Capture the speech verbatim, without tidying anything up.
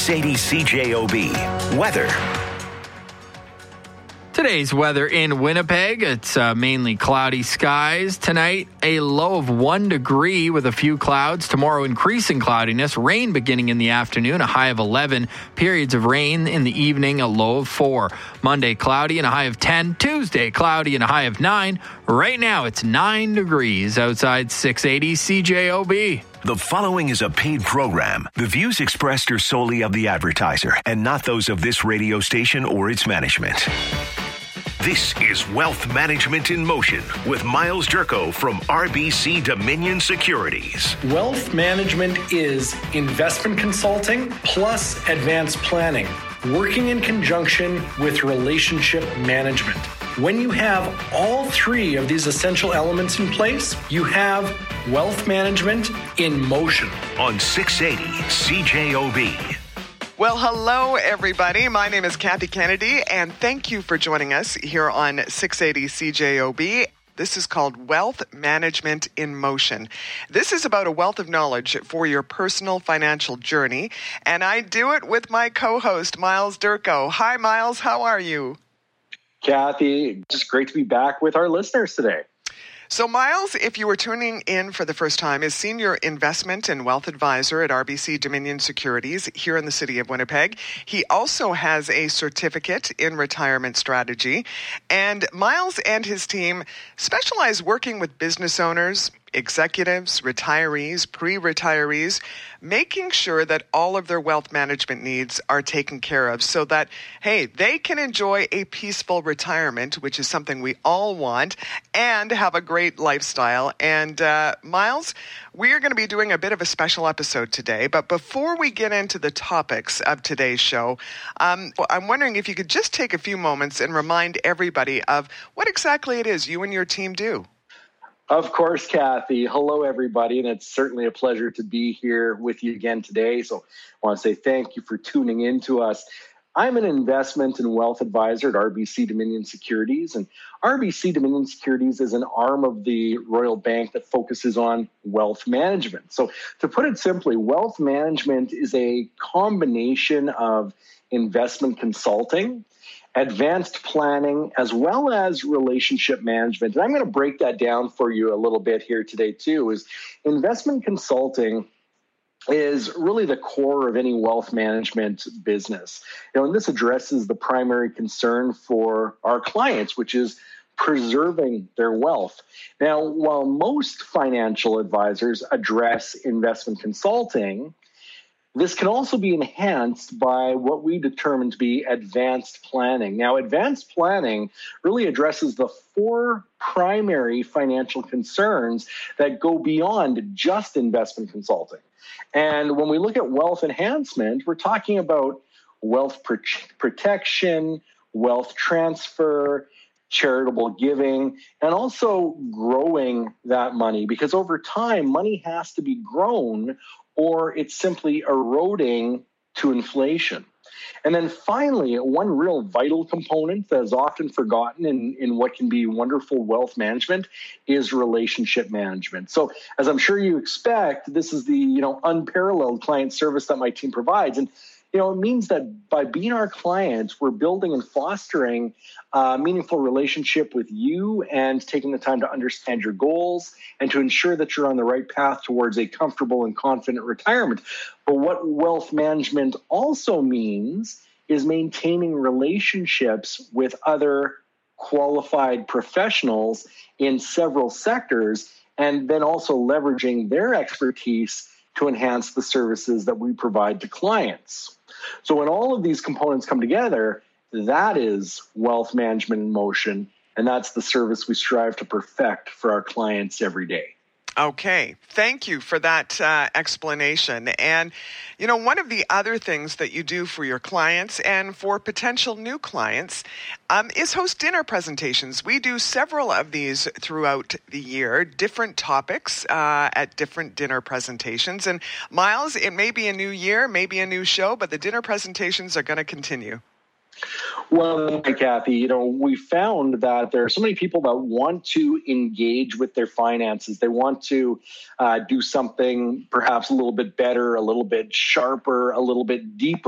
six eighty C J O B. Weather. Today's weather in Winnipeg, it's uh, mainly cloudy skies. Tonight, a low of one degree with a few clouds. Tomorrow, increasing cloudiness. Rain beginning in the afternoon, a high of eleven. Periods of rain in the evening, a low of four. Monday, cloudy and a high of ten. Tuesday, cloudy and a high of nine. Right now, it's nine degrees outside six eighty C J O B. The following is a paid program. The views expressed are solely of the advertiser and not those of this radio station or its management. This is Wealth Management in Motion with Miles Durko from R B C Dominion Securities. Wealth management is investment consulting plus advanced planning, working in conjunction with relationship management. When you have all three of these essential elements in place, you have wealth management in motion. On six eighty C J O B. Well, hello, everybody. My name is Kathy Kennedy, and thank you for joining us here on six eighty C J O B. This is called Wealth Management in Motion. This is about a wealth of knowledge for your personal financial journey, and I do it with my co-host, Miles Durko. Hi, Miles. How are you? Kathy, just great to be back with our listeners today. So, Miles, if you were tuning in for the first time, is Senior Investment and Wealth Advisor at R B C Dominion Securities here in the city of Winnipeg. He also has a certificate in retirement strategy. And Miles and his team specialize working with business owners, executives, retirees, pre-retirees, making sure that all of their wealth management needs are taken care of so that, hey, they can enjoy a peaceful retirement, which is something we all want, and have a great lifestyle. And uh, Miles, we are going to be doing a bit of a special episode today. But before we get into the topics of today's show, um, I'm wondering if you could just take a few moments and remind everybody of what exactly it is you and your team do. Of course, Kathy. Hello, everybody, and it's certainly a pleasure to be here with you again today. So I want to say thank you for tuning in to us. I'm an investment and wealth advisor at R B C Dominion Securities, and R B C Dominion Securities is an arm of the Royal Bank that focuses on wealth management. So to put it simply, wealth management is a combination of investment consulting, advanced planning, as well as relationship management. And I'm going to break that down for you a little bit here today too, is investment consulting is really the core of any wealth management business. You know, and this addresses the primary concern for our clients, which is preserving their wealth. Now, while most financial advisors address investment consulting, this can also be enhanced by what we determine to be advanced planning. Now, advanced planning really addresses the four primary financial concerns that go beyond just investment consulting. And when we look at wealth enhancement, we're talking about wealth pr- protection, wealth transfer, charitable giving, and also growing that money, because over time, money has to be grown or it's simply eroding to inflation. And then finally, one real vital component that is often forgotten in, in what can be wonderful wealth management is relationship management. So as I'm sure you expect, this is the you know unparalleled client service that my team provides. And you know, it means that by being our clients, we're building and fostering a meaningful relationship with you and taking the time to understand your goals and to ensure that you're on the right path towards a comfortable and confident retirement. But what wealth management also means is maintaining relationships with other qualified professionals in several sectors, and then also leveraging their expertise to enhance the services that we provide to clients. So when all of these components come together, that is wealth management in motion, and that's the service we strive to perfect for our clients every day. Okay, thank you for that uh, explanation. And, you know, one of the other things that you do for your clients and for potential new clients um, is host dinner presentations. We do several of these throughout the year, different topics uh, at different dinner presentations. And Miles, it may be a new year, maybe a new show, but the dinner presentations are going to continue. Well, Kathy, you know, we found that there are so many people that want to engage with their finances. They want to uh, do something perhaps a little bit better, a little bit sharper, a little bit deeper.